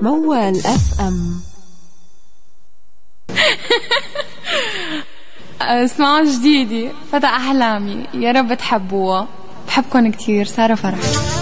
موال اف ام. اسمعوا جديدي فتى أحلامي، يا رب تحبوها. بحبكن كتير. سارة فرح.